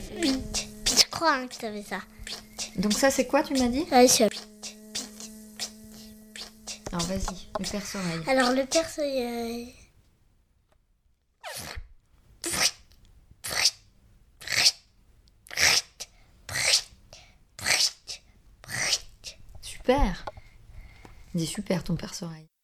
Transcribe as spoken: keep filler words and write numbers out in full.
Vite. Je crois hein, que ça fait ça. Donc ça, c'est quoi, tu m'as dit? Ouais, c'est- Alors vas-y, le perce-oreille. Alors le perce-oreille. Super. Dis super ton perce-oreille.